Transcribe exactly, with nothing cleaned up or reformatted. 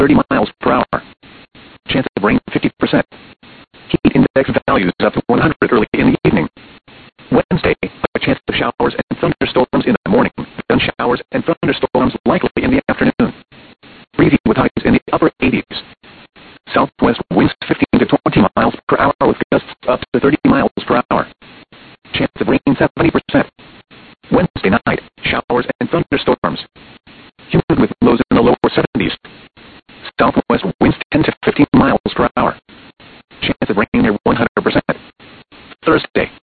thirty miles per hour. Chance of rain fifty percent. Heat index values up to one hundred early in the evening. Wednesday, a chance of showers and thunderstorms in the morning, then showers and thunderstorms likely in the afternoon. Breezy with highs in the upper eighties. Southwest winds fifteen to twenty miles per hour with gusts up to thirty miles per hour. Chance of rain seventy percent. Wednesday night, showers and thunderstorms. Humid with lows in the lower seventies. Southwest winds ten to fifteen miles per hour. Chance of rain near one hundred percent. Thursday,